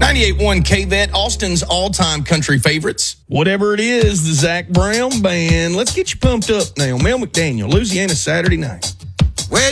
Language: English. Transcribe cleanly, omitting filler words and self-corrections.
98.1 KVET, Austin's all-time country favorites. Whatever it is, the Zach Brown Band. Let's get you pumped up now. Mel McDaniel, Louisiana Saturday Night.